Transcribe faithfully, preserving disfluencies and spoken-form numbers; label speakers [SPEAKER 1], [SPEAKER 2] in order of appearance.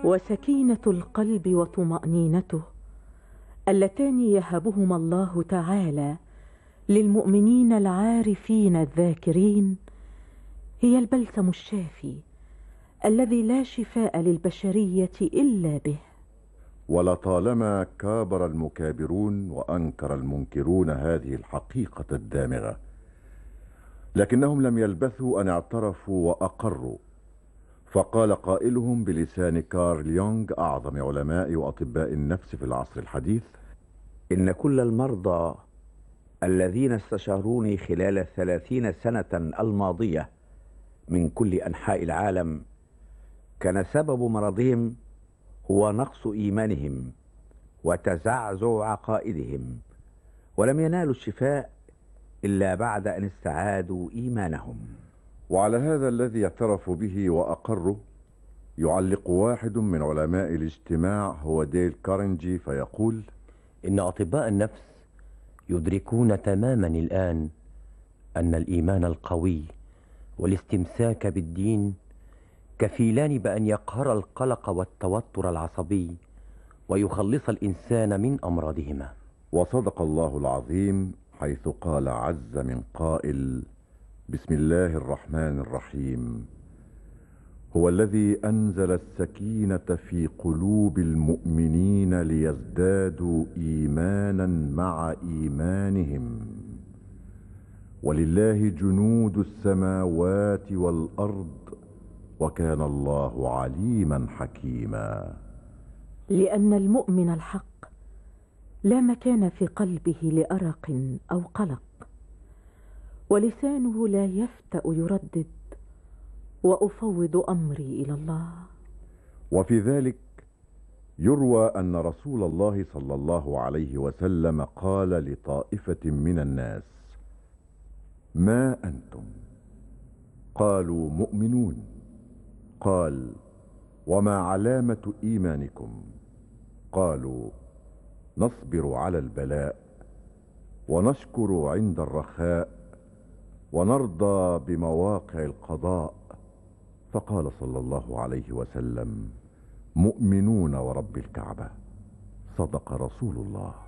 [SPEAKER 1] وسكينة القلب وطمأنينته اللتان يهبهما الله تعالى للمؤمنين العارفين الذاكرين هي البلسم الشافي الذي لا شفاء للبشرية إلا به.
[SPEAKER 2] ولطالما كابر المكابرون وأنكر المنكرون هذه الحقيقة الدامغة، لكنهم لم يلبثوا أن اعترفوا وأقروا، فقال قائلهم بلسان كارل يونغ أعظم علماء وأطباء النفس في العصر الحديث:
[SPEAKER 3] إن كل المرضى الذين استشاروني خلال الثلاثين سنة الماضية من كل أنحاء العالم كان سبب مرضهم هو نقص إيمانهم وتزعزع عقائدهم، ولم ينالوا الشفاء إلا بعد أن استعادوا إيمانهم.
[SPEAKER 2] وعلى هذا الذي اعترفوا به وأقروا يعلق واحد من علماء الاجتماع هو ديل كارنجي فيقول:
[SPEAKER 4] إن أطباء النفس يدركون تماما الآن أن الإيمان القوي والاستمساك بالدين كفيلان بأن يقهر القلق والتوتر العصبي ويخلص الإنسان من أمراضهما.
[SPEAKER 2] وصدق الله العظيم حيث قال عز من قائل: بسم الله الرحمن الرحيم، هو الذي أنزل السكينة في قلوب المؤمنين ليزدادوا إيمانا مع إيمانهم، ولله جنود السماوات والأرض وكان الله عليما حكيما.
[SPEAKER 1] لأن المؤمن الحق لا مكان في قلبه لأرق أو قلق، ولسانه لا يفتأ يردد وأفوض أمري إلى الله.
[SPEAKER 2] وفي ذلك يروى أن رسول الله صلى الله عليه وسلم قال لطائفة من الناس: ما أنتم؟ قالوا: مؤمنون. قال: وما علامة إيمانكم؟ قالوا: نصبر على البلاء ونشكر عند الرخاء ونرضى بمواقع القضاء. فقال صلى الله عليه وسلم: مؤمنون ورب الكعبة، صدق رسول الله.